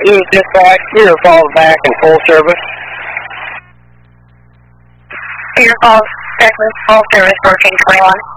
This is dispatch. We are called back in full service. Your call, Douglas, full service, 1421.